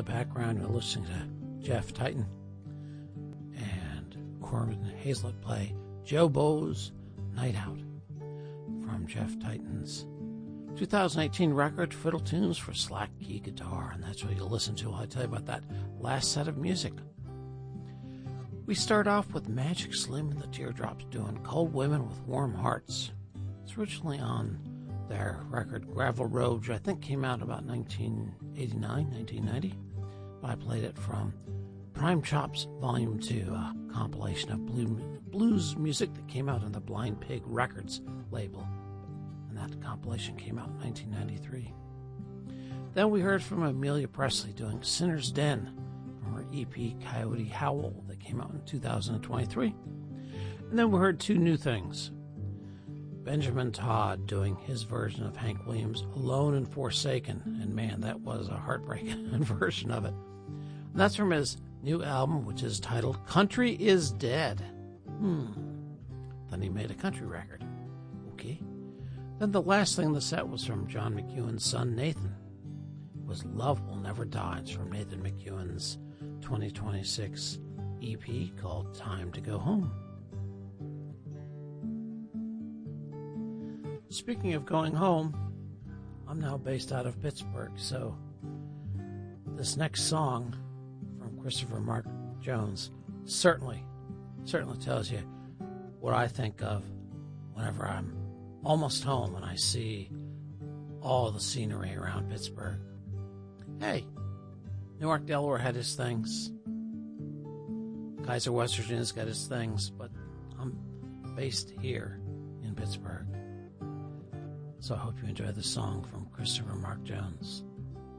background, you're listening to Jeff Titan and Corbin Hazlett play Joe Bo's Night Out from Jeff Titan's 2018 record, Fiddle Tunes for Slack Key Guitar. And that's what you'll listen to while I tell you about that last set of music. We start off with Magic Slim and the Teardrops doing Cold Women with Warm Hearts. It's originally on their record Gravel Road, which I think came out about 1989, 1990. But I played it from Prime Chops Volume 2, a compilation of blues music that came out on the Blind Pig Records label. And that compilation came out in 1993. Then we heard from Amelia Presley doing Sinner's Den from her EP Coyote Howl that came out in 2023. And then we heard two new things. Benjamin Todd doing his version of Hank Williams' Alone and Forsaken. And man, that was a heartbreaking version of it. And that's from his new album, which is titled Country is Dead. Then he made a country record. Okay. Then the last thing in the set was from John McEwen's son, Nathan. It was Love Will Never Die. It's from Nathan McEwen's 2026 EP called Time to Go Home. Speaking of going home, I'm now based out of Pittsburgh, so this next song from Christopher Mark Jones certainly tells you what I think of whenever I'm almost home and I see all the scenery around Pittsburgh. Hey, Newark, Delaware had its things. Kaiser, West Virginia's got its things, but I'm based here in Pittsburgh. So I hope you enjoy the song from Christopher Mark Jones.